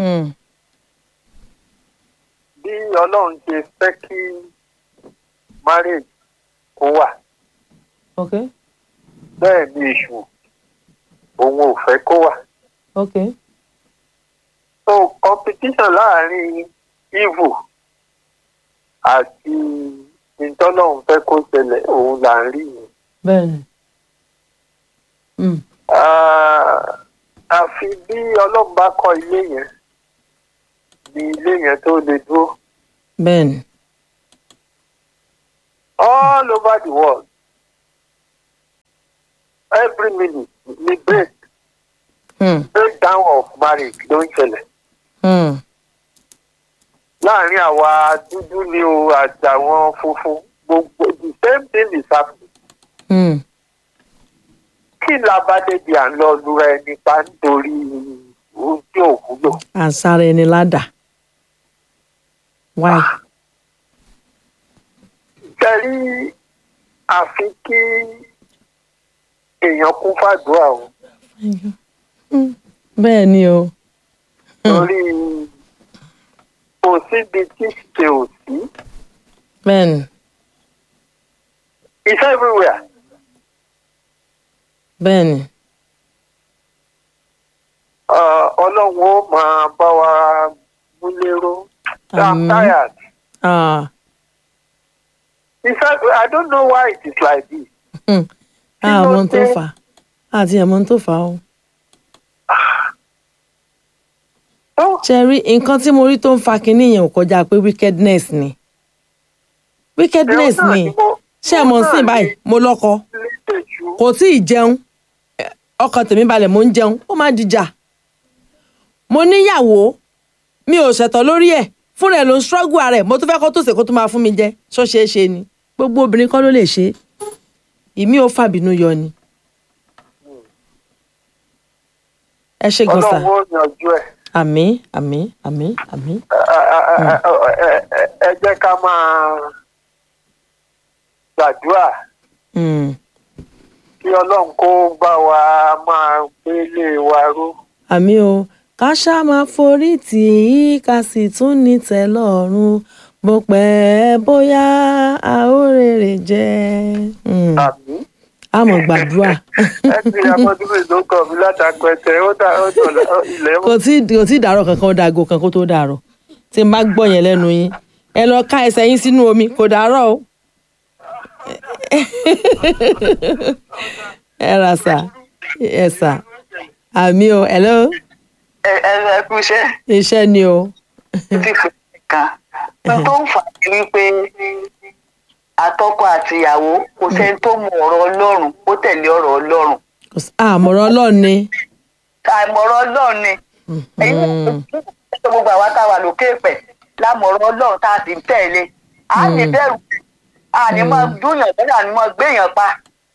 bí Ọlọ́run ṣe fẹ́ kí marriage kó wà Okay. bẹ́ẹ̀ ni èṣù òun ò fẹ́ kó wà. Okay. So competition láàrin evil àti ìtọ́lọ́run fẹ́ kó ṣẹlẹ̀ òun là ń rí yìí. Bẹ́ẹ̀ni. Àfi bí Ọlọ́run bá kọ́ ilé yẹn ni ilé yẹn tó lè dúró. Bẹ́ẹ̀ni. All over the world every minute ni breakdown of marriage ló ń ṣẹlẹ̀. Láàrin àwa dúdú ni o àti àwọn funfun gbogbo the same thing is happening. Kí labádébi à ń lọ lura ẹni pa nítorí ohun tí ò wúlò. Àṣàrà ẹni ládà. Why? Tẹ̀rí àfi kí èèyàn kún fàdúrà o. Bẹ́ẹ̀ ni o. Torí kò síbi tí ṣe ò sí. Bẹ́ẹ̀ni. It's everywhere. Bẹ́ẹ̀ni. Ọlọ́run ó máa bá wa mú lérò. I'm tired. In fact, I don't know why it is like this. Àmọ́ tó fà á àti ẹ̀mọ́ tó fà á o. Ṣé rí nǹkan tí mo rí tó ń fa kinní yẹn ò kọjá pé wickedness ni. Wickedness ni. Ṣé mo ń sìn báyìí mo lọ́kọ kò tí ì jẹun ọkọ tèmi balẹ̀ mo ń jẹun ó máa dìjà. Mo níyàwó mi ò ṣẹ̀tọ́ lórí ẹ̀ fúnra ẹ̀ ló ń struggle ara ẹ̀ mo tún fẹ́ kó tó ṣe kó tó máa fún mi jẹ ṣó ṣeé ṣe ni gbogbo obìnrin kọ́ ló lè ṣe ìmí ò fàbínú yọ ni. Ẹ ṣé gan sà. Ọlọ́run ó yanjú ẹ̀. Àmín àmín àmín àmín. Ẹ jẹ́ ká máa gbàdúrà kí Ọlọ́run kó bá wa máa gbélé wa ró. Àmín o ká ṣáà máa forí tì í ká sì tún ní tẹ́lọ́rùn bó pẹ́ bóyá a ó rèrè jẹ. Àmín. A mọ̀ gbàdúrà. Ẹ ti àmọ́dúnrún ló kọ̀ mí látàpẹ̀tẹ̀ ó ilẹ̀ kò tí ì dàárọ̀ kankan ó dàgò kan kó tó dàárọ̀ tí n bá gbọ́ yẹn lẹ́nu yín ẹ lọ ká ẹsẹ̀ yín sínú omi kò dàárọ̀ o. Ẹ ra sà ẹ sà àmì o hello. Ẹ kú iṣẹ́. Iṣẹ́ ni o. Ti fi kan tó ń fà á wípé àtọkọ àtìyàwó kò sẹ́ni tó mọ ọ̀rọ̀ Ọlọ́run ó tẹ̀lé ọ̀rọ̀ Ọlọ́run. Àmọ̀rọ̀ Ọlọ́run ni. Àmọ̀rọ̀ Ọlọ́run ni. Èyí tó gbogbo àwa tá a wà lókè pẹ̀ lámọ̀rọ̀ Ọlọ́run tá a sì ń tẹ̀lé. A ní bẹ̀rù a ní máa dúnyàn bẹ́ẹ̀ a ní máa gbéyàn pa.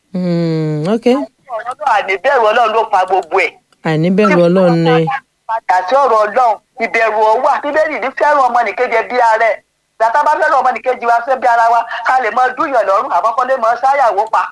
Àní bẹ̀rù Ọlọ́run ló pa gbogbo ẹ̀. Àní bẹ̀rù Ọlọ́run ni. Padà sí ọ̀rọ̀ Ọlọ́run ìbẹ̀rù ọwà Bíbélì ní fẹ́ràn ọmọnìkejì bí ara ẹ̀. Tàtà bá fẹ́ràn ọmọnìkejì wa fẹ́ bí ara wa ká lè mọ dúnyàn lọ́rùn àkọ́kọ́ lè mọ sáyàwó pa.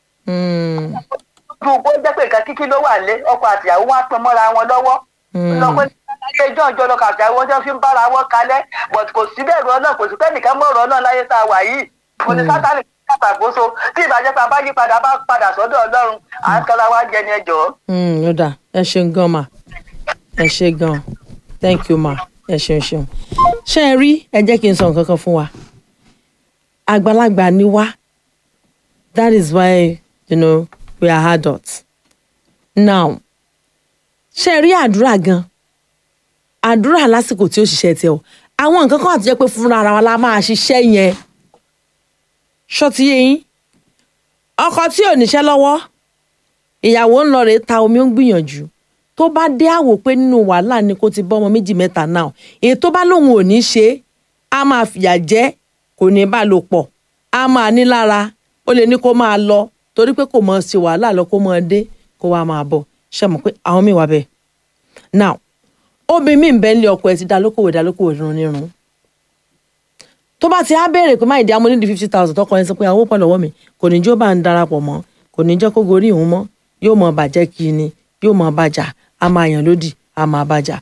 Dùgbò jẹ́ pé nǹkan kíkí ló wà lé ọkọ àtìyàwó wọn á pin mọ́ra wọn lọ́wọ́. Lọ́pọ̀ ní ẹjọ́ ìjọ lọ́kọ̀ àtìyàwó wọn jẹ́ fi ń bára wọn kalẹ̀ but kò sí bẹ̀rù Ọlọ́run kò sí pé nìkan mọ̀ ọ̀rọ̀ náà láyé tá a wà yìí. Mo ní Sátánì ṣàkóso tí ìbàjẹ́ pa bá yí padà bá padà sọ́dọ̀ Ọlọ́run à ń kọ́ra wá jẹ ní ẹjọ́. Ó dà ẹ ṣeun gan ma ẹ ṣe gan thank you ma ẹ ṣeun. Ṣé ẹ rí ẹ jẹ́ kí n sọ nǹkan kan fún wa àgbàlagbà ni wá that is why we are adults now. Ṣé ẹ rí àdúrà gan àdúrà lásìkò tí ó ṣiṣẹ́ tiẹ̀ o àwọn nǹkan kan àti jẹ́ pé fúnra ara wa la máa ṣiṣẹ́ yẹn ṣọ́tí yẹn ọkọ tí ò níṣẹ́ lọ́wọ́ ìyàwó ń lọ rèé ta omi ó ń gbìyànjú tó bá dé àwò pé nínú wàhálà ni kó ti bọ́ ọmọ méjì mẹ́ta náà èyí tó bá lóun ò ní ṣe á máa fìyà jẹ kò ní bá lò pọ̀ á máa ní lára ó lè ní kó máa lọ torí pé kò mọ̀ ṣe wàhálà lọ kó mọ̀ dé kó wá máa bọ̀ ṣe mọ̀ pé àwọn míì wà bẹ́ẹ̀. Now obìnrin mi ń bẹ́ nílé ọkọ ẹ̀ ti dá lókòwò irun nírun tó bá ti á béèrè pé má ìdí amúní di 50,000 tọkọ ẹ̀ sọ pé àwọn pọ̀ lọ́wọ́ mi kò ní jó bá ń darapọ̀ mọ́ kò ní jẹ́ kó gorí òun mọ́ yóò mọ̀ bàjẹ́ kí ni yóò mọ̀ bàjà a máa yàn lódì a máa bàjà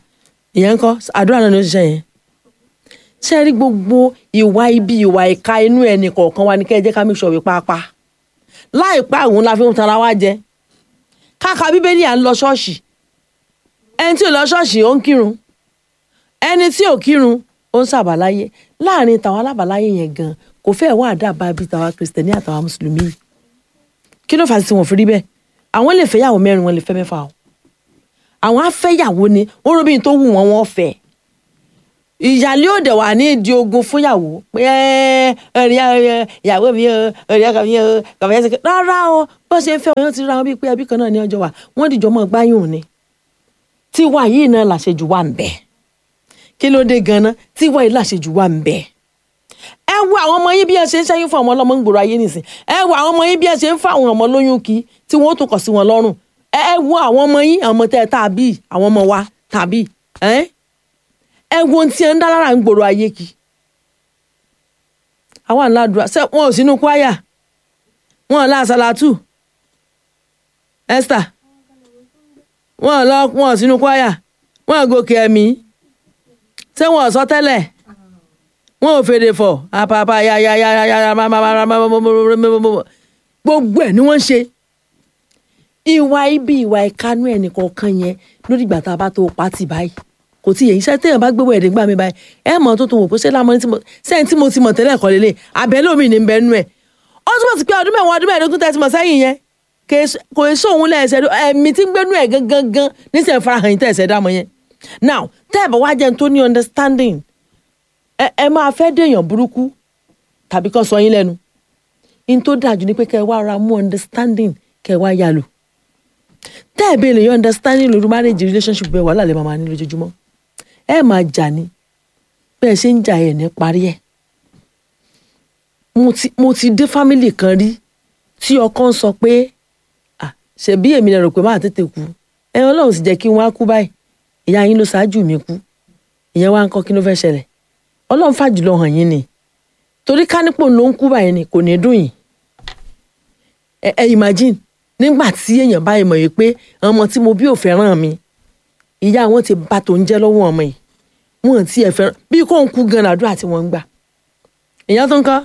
ìyẹn ńkọ́ àdúrà náà ni ó ṣiṣẹ́ yẹn. ṣé rí gbogbo ìwà ibi ìwà ìka inú ẹnì kọ̀ọ̀kan wa ní kẹ́ ẹ jẹ́ ká make sure wí pàápàá láìpẹ́ àwọn la fi ń tanra wá jẹ. káka bíbélì à ń lọ ṣọ́ọ̀ṣì ẹni tí ò lọ ṣọ́ọ̀ṣì ó ń kírun ẹni tí ò kírun ó ń ṣàbàláyé láàrin tàwọn alábàláyé yẹn gan kò fẹ́ wá àdàbà bíi tàwa kìrìsìtẹ́nì àtàwọn mùsùlùmí yìí. kí ló fà á sí wọn fi rí bẹ́ẹ̀ àwọn lè fẹ́ yàwó mẹ́rin wọn lè fẹ́ mẹ́fà o àwọn afẹ́yàwó ni wọ́n rò bí tó wù wọ́n wọ́n fẹ́ ìyáálé òde wà ní ìdí ogun fúnyàwó pé ìyàwó mi o ọ̀rẹ́ mi o kàfẹ́ ṣe rárá o bó ṣe ń fẹ́ wọn ti ra wọn bíi pé ẹbí kan náà ní ọjọ́ wa wọ́n dìjọ́ mọ́ gbáyùn ni tiwa yìí náà làṣejù wà ń bẹ kí ló dé ganan tiwa yìí làṣejù wà ń bẹ ẹ wo àwọn ọmọ yín bí ẹ ṣe ń ṣẹ́yún fún ọmọ ọlọ́mọ ń gbòòrò ayé nìsín ẹ wo àwọn ọmọ yín bí ẹ ṣe ń fún àwọn ọmọ lóyún kí tí wọ́n tún kọ̀ sí wọn lọ́rùn ẹ wo àwọn ọmọ yín àwọn ọmọ tẹ́ tàbí àwọn ọmọ wa tàbí ẹ wo tí ẹ ń dá lára ń gbòòrò ayé kí àwọn àládùúrà ṣé wọn ò sínú kwaya wọn ò láṣàlátù Esther wọn ò sínú kwaya wọn ò gòkè ẹ̀mí ṣé wọn ò sọ tẹ́lẹ̀ wọn ò fèrè fọ̀ àpàpà yàyàyàyà gbogbo ẹ̀ ni wọ́n ń ṣe ìwà ibi ìwà ìkanú ẹnì kọ̀ọ̀kan yẹn lórí ìgbà tá a bá tó pàtì báyìí kò tí yẹn iṣẹ́ téèyàn bá gbéwò ẹ̀dín gbà mí báyìí ẹ mọ̀ tó wò pé ṣé lámọ́ sẹ́yìn tí mo ti mọ̀ tẹ́lẹ̀ kọ́ lélẹ̀ abẹ́ lómi ní bẹ́ẹ̀ nú ẹ̀ ó túbọ̀ sí pé ọdún mẹ́ẹ̀ẹ́dógún tẹ́ ti mọ̀ sẹ́yìn yẹn kò èso òun lẹ́ẹ̀ṣẹ̀ ẹ̀mí tí ń gbénú ẹ̀ gangan níṣẹ́ farahàn yìí tẹ̀sẹ̀ dámọ̀ yẹn now tẹ́ ẹ̀ bá wá jẹun tó ní understanding ẹ máa fẹ́ dèèyàn burúkú tàbí kọ́ sọ yín lẹ́nu in tó dájú ni pé kẹ́ ẹ wá ra mú understanding kẹ́ ẹ wá yà lò tẹ́ ẹ̀ bẹ́ẹ̀ lè yọ understanding lórí marriage relationship bẹ́ẹ̀ wà lálẹ́ máa ní lójoojúmọ́ ẹ máa jà ní bẹ́ẹ̀ ṣe ń jà ẹ̀ ní parí ẹ̀ mo ti dé family kan rí tí ọkọ ń sọ pé ṣebí èmi lè rò pé máa tètè kú ẹ Ọlọ́run sì jẹ́ kí wọ́n á kú báyìí ìyá yín ló ṣáájú mi kú ìyẹn wá ń kọ́ kí ló fẹ́ ṣẹlẹ̀ Ọlọ́run fàjùlọ hàn yín ni torí kánípò ló ń kú báyìí ni kò ní dùn yín ẹ imagine nígbà tí èèyàn báyìí mọ̀ yìí pé ọmọ tí mo bí ò fẹ́ràn mi ìyá wọn ti bá tó ń jẹ́ lọ́wọ́ ọmọ yìí wọn ti ẹ̀ fẹ́ràn bí kò ń kú gan àdúrà tí wọ́n ń gbà èèyàn tó ń kọ́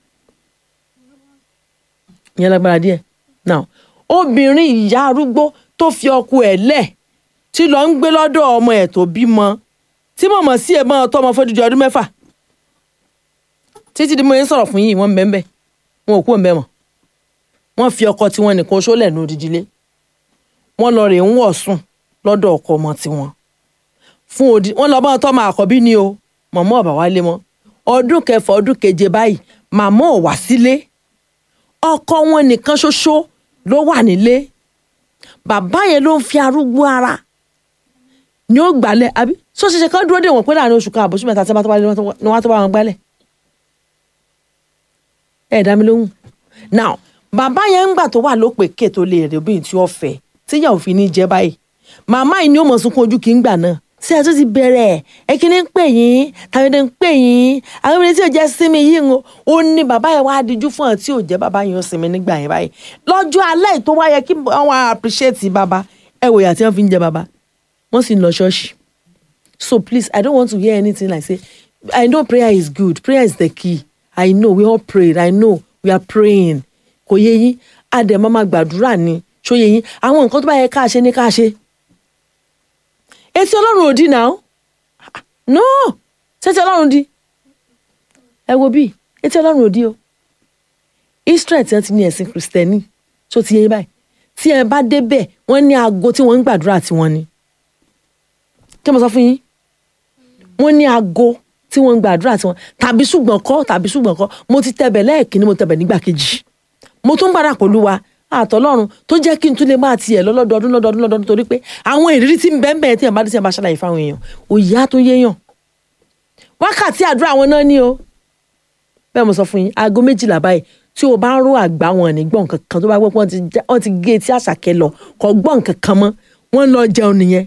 ìyẹn lágbára díẹ̀ now obìnrin ìyá arúgbó tó fi ọkọ ẹ̀ lẹ̀ tí lọ ń gbé lọ́dọ̀ ọmọ ẹ̀ tó bímọ tí mọ̀mọ́ sí ẹ̀ máa tọ́ ọmọ fọ́dúdú ọdún 6 títí di mo yẹn sọ̀rọ̀ fún yìí wọ́n ń bẹ́ẹ̀ wọn ò kú ń bẹ́ẹ̀ mọ̀ wọ́n fi ọkọ tiwọn nìkan ṣólẹ̀ ní odidile wọ́n lọ rè ń wọ̀ sùn lọ́dọ̀ ọkọ ọmọ tiwọn fún odi wọ́n lọ bá ọtọ́ máa àkọ́bí ni o màmá ọ̀bà wálé mọ́ ọdún 6 ọdún 7 báyìí màmá ò wá sílé ọkọ wọn nìkan ṣoṣo ló wà nílé bàbá yẹn ló ń fi arúgbó ara ni ó gbálẹ̀ àbí sọ́ṣẹ̀ṣẹ̀ kan dúró dé wọn pé láàrin oṣù kan àbóṣù mẹ́ta tí wọ́n tó bá wọn gbálẹ̀ ẹ̀ dá mi lóhùn now bàbá yẹn ń gbà tó wà lópèké tó lè rè obìnrin tí ó fẹ́ tíyà òfin ní jẹ́ báyìí màmá yìí ni ó mọ̀ sunkún ojú kì í gbà náà sí ẹ tó ti bẹ̀rẹ̀ ẹ kí ni ń pè yín tàbí ní ń pè yín àwọn obìnrin tí ò jẹ́ sinmi yìí ń ó ní bàbá yẹn wá díjú fún ọ tí ò jẹ́ bàbá yẹn ó sinmi nígbà yẹn báyìí lọ́jọ́ alẹ́ tó wá yẹ kí wọ́n appreciate bàbá ẹ wò yà tí wọ́n fi ń jẹ bàbá wọ́n sì ń lọ ṣọ́ọ̀ṣì so please I don't want to hear anything like say I know prayer is good prayer is the key I know we all prayed I know we are praying kò yé yín àdèmọ́ máa gbàdúrà ni ṣó yé yín àwọn nǹkan tó bá yẹ ká ṣe ní ká ṣe etí Ọlọ́run ò dí náà no ṣẹ́tí Ọlọ́run dí ẹ wo bí etí Ọlọ́run ò dí o Israel tí wọ́n ti ní ẹ̀sìn Kristẹni tó ti yé yín báyìí tí ẹ bá débẹ̀ wọ́n ní aago tí wọ́n ń gbàdúrà tí wọ́n ní kí mo sọ fún yín wọ́n ní aago tí wọ́n ń gbàdúrà tí wọ́n tàbí ṣùgbọ́n kọ́ mo ti tẹ̀bẹ̀ lẹ́ẹ̀kínní mo tẹ̀bẹ̀ nígbà kejì mo tún gbàdà pẹ̀lú wa àtọlọ́run tó jẹ́ kí n tún lè máa tiẹ̀ lọ́dọọdún torí pé àwọn ìrírí tí ń bẹ́ẹ̀ tí ẹ̀ bá dé tí ẹ̀ bá ṣàlàyé fáwọn èèyàn òye á tó yéèyàn wákàtí àdúrà wọn náà ní o bẹ́ẹ̀ mo sọ fún yín aago 12 báyìí tí o bá ń ró àgbà wọn ní gbọ́n kankan tó bá gbọ́ pé wọ́n ti gé etí Àṣàkẹ́ lọ kọ́ gbọ́n kankan mọ́ wọ́n lọ jẹun nìyẹn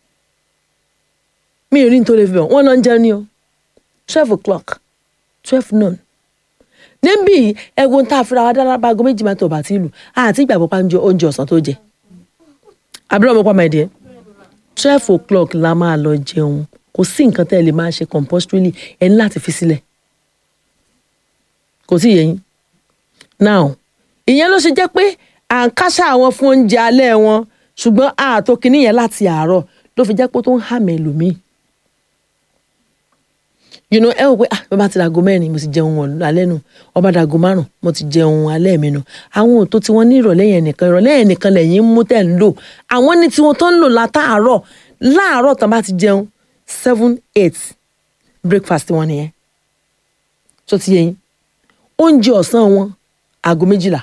mi ò rí ní tó lè fi bẹ̀ wọ́n lọ jẹun ní o 12 o'clock 12 noon níbi ẹ̀gbọ́n tá a fira wa dára bá aago 2 mẹ́ta ọba tí ìlú àti ìgbàgbọ́ pa oúnjẹ ọ̀sán tó jẹ àbúrò ọmọ pa máa dìé 12 o'clock la máa lọ jẹun kò sí nǹkan tẹ́ ẹ lè máa ṣe compulsorily ẹ ní láti fi sílẹ̀ kò sí yẹn now ìyẹn ló ṣe jẹ́ pé à ń káṣá àwọn fún oúnjẹ alẹ́ wọn ṣùgbọ́n ààtò kìíní yẹn láti àárọ̀ ló fi jẹ́ pé ó tó ń hàmẹ́ ẹlòmíì ẹ wò pé bàbá ti dàgó mẹ́rin mo ti jẹun wọn alẹ́ nu ọba dàgó márùn mo ti jẹun alẹ́ mi nu àwọn òtó tí wọ́n ní ìrọ̀lẹ́ yẹn nìkan lẹ́yìn mú tẹ̀ ń lò àwọn ní tiwọn tó ń lò látàárọ̀ láàárọ̀ tán bá ti jẹun 7-8 breakfast wọn nìyẹn tó ti yẹ yín oúnjẹ ọ̀sán wọn aago 12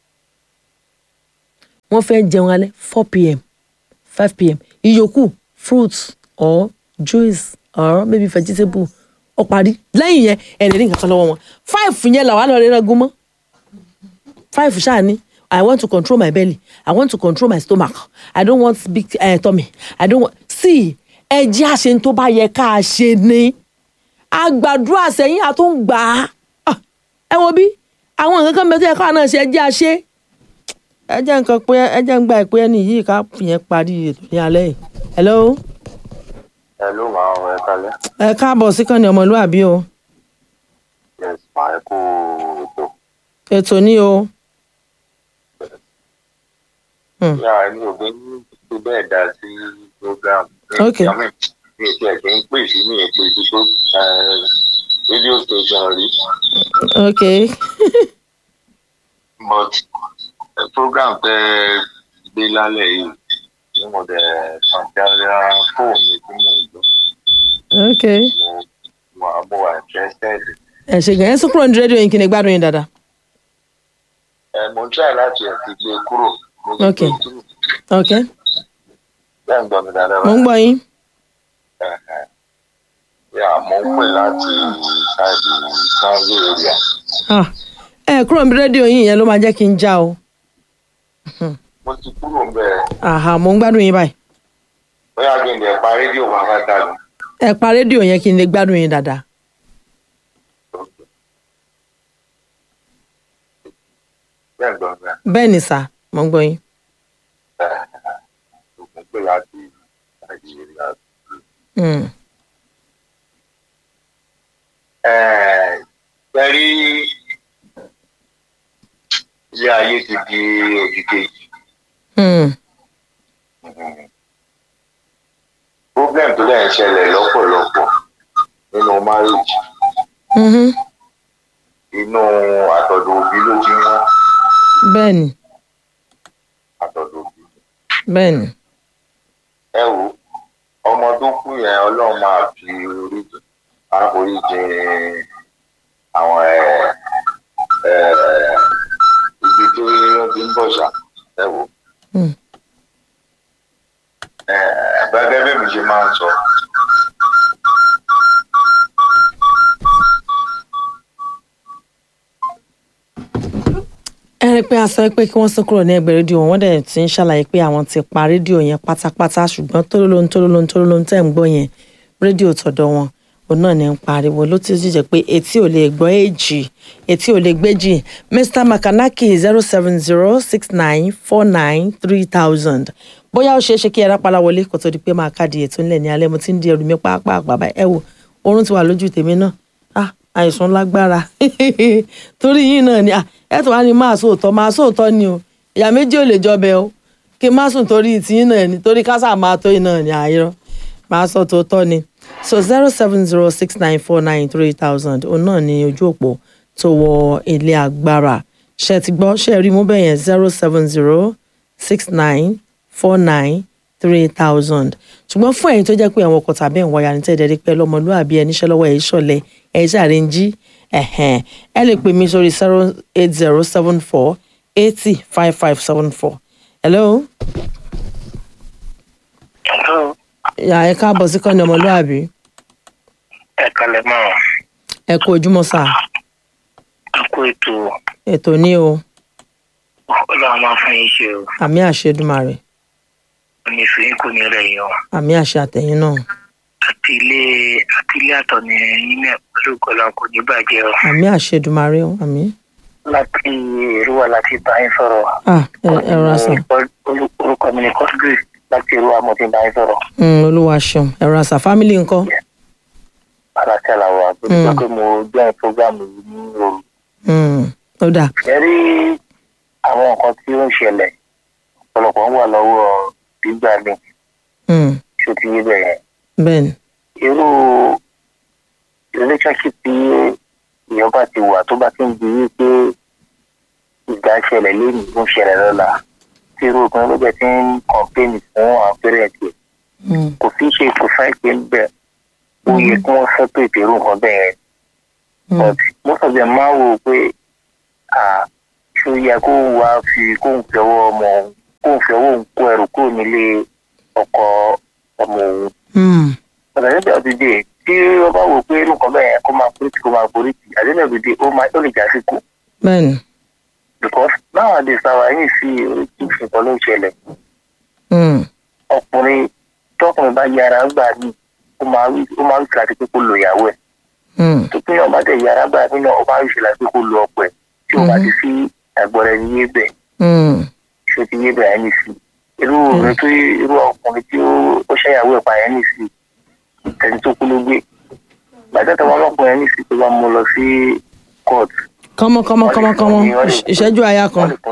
wọ́n fẹ́ jẹun alẹ́ 4 p.m. 5 p.m. ìyókù fruits or juice or maybe vegetable ó parí lẹ́yìn yẹn ẹ̀rẹ̀ ní nǹkan kan lọ́wọ́ wọn 5 yẹn làwọn àlọ́ rẹ̀ rẹ́gún mọ́ 5 ṣáà ní I want to control my belly I want to control my stomach I don't want big tummy I don't want see ẹ jẹ́ àṣẹ tó bá yẹ ká ṣe ni àgbàdúrà sẹ́yìn àtúngbà ẹ wo bí àwọn nǹkan kan mẹ́tọ́ ẹ̀kọ́ náà ṣe ẹ jẹ́ àṣẹ ẹ jẹ́ nǹkan pé ẹ jẹ́ ń gba ìpè ẹni yìí ká fìyẹn parí ètò ní alẹ́ yìí hello. hello màá ọ̀rọ̀ ẹ kálẹ́. ẹ káàbọ̀ sí kan ní ọmọlúwàbí o. yes màá ẹ kú ètò ní o. yà ẹni òbí tó bẹ́ẹ̀ dá sí program. ok mi ò tiẹ̀ kí n pè sí mi ò pè sí tó radio station rí. ok. but program tẹ gbé lálẹ́ yìí ní mo dẹ̀ sàǹtẹ̀rẹ̀ fóònù mi tí mo gbọ́. ok. mo wà interested. ẹ ṣe gan ẹ sún kúrò ní rédíò yín kí ni gbádùn yín dáadáa. mo ń try láti ẹ̀ fi gbé kúrò. ok ok. bẹ́ẹ̀ ń gbọ́ mi dáadáa. mo ń gbọ́ yín. mo ń pè láti ṣáìdì sanwó area. ẹ kúrò ní rédíò yín yẹn ló máa jẹ́ kí n já o. mo ti kúrò ń bẹ̀rẹ̀. mo ń gbádùn yín báyìí. bóyá kí n lè pa rédíò wá fẹ́ dànù. ẹ pa rédíò yẹn kí n lè gbádùn yín dáadáa. bẹ́ẹ̀ gbọ́ mi. bẹ́ẹ̀ ni sà mo ń gbọ́ yín. mo pè láti ṣáìdì area. Pẹ̀lú ilé ayé ti di òdì kejì. Problem tó dẹ̀ ń ṣẹlẹ̀ lọ́pọ̀lọpọ̀ nínú marriage. Inú àtọ̀dọ̀ òbí ló ti wọ́n. bẹ́ẹ̀ni. àtọ̀dọ̀ òbí. bẹ́ẹ̀ni. ẹ wo ọmọ tó kú yẹn ọlọ́run máa fi àforíjì àwọn ibi tó yẹn ti ń bọ̀ ṣá ẹ wo. Gẹ́gẹ́ bí mi ṣe máa ń sọ. ẹ rí i pé a sọ pé kí wọ́n sún kúrò ní ẹgbẹ́ rédíò wọn dẹ̀ ti ń ṣàlàyé pé àwọn ti pa rédíò yẹn pátápátá ṣùgbọ́n tólólóhùn tẹ̀ ń gbọ́ yẹn rédíò tọ̀dọ̀ wọn òun náà ní ń pariwo ló ti jẹ́ pé etí ò lè gbọ́ èjì etí ò lè gbéjì Mr. Makanaki 07069493000 bóyá ó ṣeé ṣe kí ẹ rápálá wọlé kó tó di pé máa káàdì ètò ńlẹ̀ ní alẹ́ mo ti ń di ẹrù mi pàápàá bàbá ẹ wò oorun ti wà lójú tèmi náà àìsàn lágbára torí yìí náà ni ẹ tó wá ní máa sóòótọ́ ni o ìyá méjì ò lè jọbẹ o kí n má sùn torí tìyín náà ni torí kásà máa tó yìí náà ni àìrọ máa sọ tòótọ́ ni so 07069493000 òun náà ni ojú òpó tó wọ ilé agbára ṣe ti gbọ́ ṣe rí mú bẹ́ẹ̀ yẹn 07069493000 ṣùgbọ́n fún ẹ̀yin tó jẹ́ pé àwọn ọkọ̀ tàbí ẹ̀wọ̀n ya ní tẹ́lẹ̀ rí pé lọ́mọlúwàbí ẹ̀ níṣẹ́ lọ́wọ́ ẹ̀ ṣọ̀lẹ̀ ẹ̀ ṣàrẹ̀ ń jí ẹ lè pè mí sórí 08074805574. hello. hello. ẹ káàbọ̀ sí kọ́ni ọmọlúwàbí. ẹ kalẹ̀ mọ́. ẹ kú ojúmọ́ sà. ẹ kú ètò ní o. ọlọ́run máa fún yín ṣe o. àmì àṣẹdùmarè. ní ìfìyín kò ní rẹ̀ yín o. àmì àṣẹ àtẹ̀yìn náà. àti ilé àtọ̀ ní yín náà pẹ̀lú ìkọlà kò ní bàjẹ́ o. àmì àṣẹdùmarè o àmì. láti èrúwà láti bá yín sọ̀rọ̀. ẹ rọra sàn. orúkọ mi ni Quadri láti irú amọ̀tí bá ń sọ̀rọ̀. olúwa ṣeun ẹ̀rọ àṣà fámìlì ńkọ́. aláṣẹ làwọn àgbẹ̀ pé mo jẹ́ fúgàmù yìí ní òru. ó dà. ẹ rí àwọn nǹkan tí ó ń ṣẹlẹ̀ ọ̀pọ̀lọpọ̀ ń wà lọ́wọ́ gbígbà mi. ṣé ti yé bẹ́ẹ̀. bẹ́ẹ̀ni. irú relationship tí èèyàn bá ti wà tó bá ti ń di wípé ìgbà ṣẹlẹ̀ lónìí ló ń ṣẹlẹ̀ lọ́la tí irú obìnrin ló bẹ̀ ti ń kọ̀ǹpéènì fún àwọn pẹ́rẹ́ǹtì kò fi ṣe kò fẹ́ pé ń bẹ̀ ó yẹ kí wọ́n fẹ́ pé ìpèrú nǹkan bẹ́ẹ̀ yẹn but most of them máa wò pé ṣó yẹ kó wá fi kóun fi ọwọ́ ọmọ òun kóun fi ọwọ́ òun kó ẹrù kúrò nílé ọkọ ọmọ òun. ọ̀dà níbi ọ̀dìdè tí wọ́n bá wò pé irú nǹkan bẹ́ẹ̀ yẹn kó máa borí tì àdéhùn ọ̀dìdè ó lè já sí kú. bẹ́ẹ̀ni. because nowadays our yìí sí oríṣiríṣi nǹkan ló ń ṣẹlẹ̀. ọkùnrin tọkùnrin bá yára gbà ní ó máa rí láti pé kó lo ìyàwó ẹ̀. tó pín ọba tẹ yára gbà nínú ó máa rí láti pé kó lo ọkọ ẹ̀ tí ó bá ti sí ẹ̀gbọ́n rẹ̀ yé bẹ̀. ṣé ti yé bẹ̀ ẹni sí. irú ọkùnrin tí ó ṣẹ́yàwó ẹ̀ pa ẹni sí ẹni tó kú ló gbé. gbàtẹ́ tẹ̀wọ́n ọlọ́kùnrin ẹni sí tó bá mú lọ sí court. kọ́mọ ìṣẹ́jú àyà kan. wọ́n lè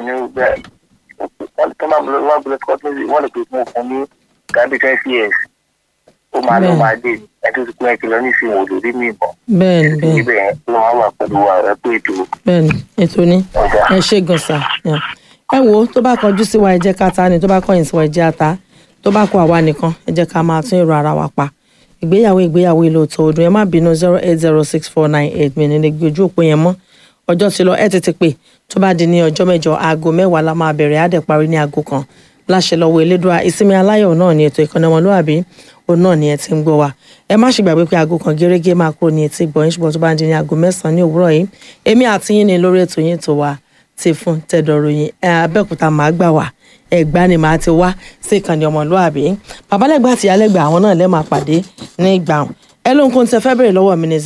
pè fún òfin ní gàbí 20 years ó máa lọ máa dé ẹni tó ti kú ẹ ti lọ nísìnyí wò lórí mi bọ̀. bẹ́ẹ̀ni ibẹ̀ ló máa wà pẹ̀lú ẹ pé ètò. bẹ́ẹ̀ni ètò ní ẹ ṣe gan sa ẹ wo tó bá kọjú sí wa ẹ jẹ́ ká ta ni tó bá kọ̀yìn sí wa ẹ jẹ́ ata tó bá kọ àwa nìkan ẹ jẹ́ ká máa tún èrò ara wa pa ìgbéyàwó ilé òótọ́ ọdún ẹ má bínú 0806498 mi nílé gbé ojú òpó yẹn mọ́ ọjọ́ ti lọ ẹ tètè pé tó bá di ní ọjọ́ mẹ́jọ aago 10 la máa bẹ̀rẹ̀ á dẹ̀ parí ní aago 1 láṣẹ lọ́wọ́ elédùà ìsinmi aláyọ̀ náà ní ètò ìkànnì ọmọlúwàbí òun náà ni ẹ ti ń gbọ́ wa ẹ má ṣe gbàgbé pé aago 1 gẹ́gẹ́ máa kúrò ní etí ìgbọ̀nyìn ṣùgbọ́n tó bá di ní aago 9 ní òwúrọ̀ yìí èmi àti yín ni lórí ètò yín tó wa ti fún tẹ̀dọ̀rọ̀ yín Abẹ́òkúta máa gbà wá Ẹ̀gbá ni màá ti wá sí ìkànnì ọmọlúwàbí babalẹ́gbà àti ìyálẹ́gbà àwọn náà lẹ́ẹ̀ máa pàdé ní ìgbà ẹ ló ń kó tẹ fẹ́ bèrè lọ́wọ́ mi ní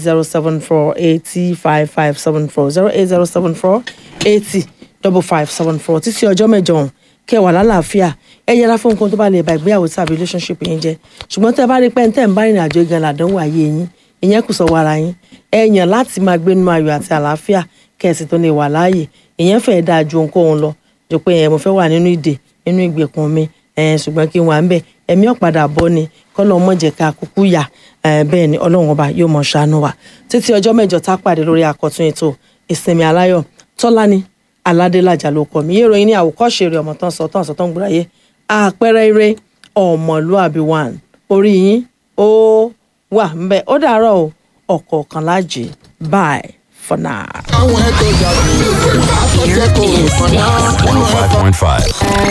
08074805574 08074805574 títí ọjọ́ mẹ́jọ ọ̀hún kẹwàá lálàáfíà ẹ yẹra fún nǹkan tó bá lè ba ìgbéyàwó tàbí relationship yín jẹ́ ṣùgbọ́n tẹ́ bá rí pé tẹ́ ń bá ìrìn àjò gan làdánwò ayé yín ìyẹn kù sọ́wọ́ ara yín ẹ yàn láti máa gbé nínú ayọ̀ àti àlàáfíà kẹ̀sì tó lè wà láàyè ìyẹn fẹ́ẹ́ dáa ju ohunkóhun lọ jọ pé mo fẹ́ wà nínú ìdè nínú ìgbèkùn mi ṣùgbọ́n kí n wà ń bẹ̀ ẹ̀mí ọ̀padà bọ́ ni kọ́lọ́ mọ̀jẹ̀ ká kúkú yà bẹ́ẹ̀ ni ọlọ́run ọba yóò mọ̀ ṣàánú wa títí ọjọ́ mẹ́jọ tá pàdé lórí àkọ́tún ètò ìsinmi aláyọ̀ Tọ́lání Aládélájà ló kọ mí yé ìròyìn ní àwòkọ́ṣe rẹ̀ ọmọ tán sọ tán gbúráyé àpẹẹrẹ eré ọmọlúàbí 1 orí yín ó wà ń bẹ ó dàárọ̀ o ọ̀kọ̀ọ̀kan lájì bye for now. 105.5.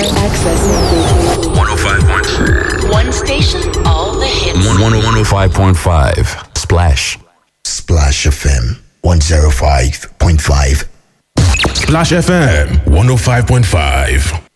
105.6. One station, all the hits. 105.5. Splash. Splash FM 105.5. Splash FM 105.5.